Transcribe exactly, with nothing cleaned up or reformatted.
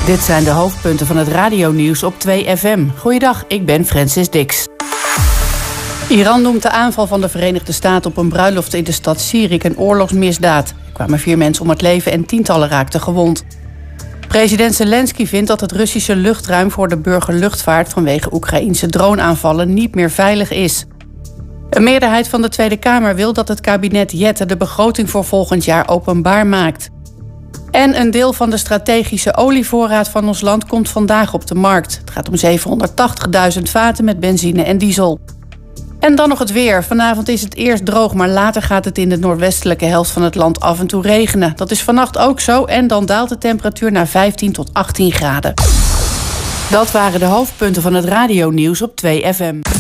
Dit zijn de hoofdpunten van het radionieuws op twee F M. Goeiedag, ik ben Francis Dix. Iran noemt de aanval van de Verenigde Staten op een bruiloft in de stad Sirik een oorlogsmisdaad. Er kwamen vier mensen om het leven en tientallen raakten gewond. President Zelensky vindt dat het Russische luchtruim voor de burgerluchtvaart vanwege Oekraïense droneaanvallen niet meer veilig is. Een meerderheid van de Tweede Kamer wil dat het kabinet Jette de begroting voor volgend jaar openbaar maakt. En een deel van de strategische olievoorraad van ons land komt vandaag op de markt. Het gaat om zevenhonderdtachtigduizend vaten met benzine en diesel. En dan nog het weer. Vanavond is het eerst droog, maar later gaat het in de noordwestelijke helft van het land af en toe regenen. Dat is vannacht ook zo en dan daalt de temperatuur naar vijftien tot achttien graden. Dat waren de hoofdpunten van het radionieuws op twee F M.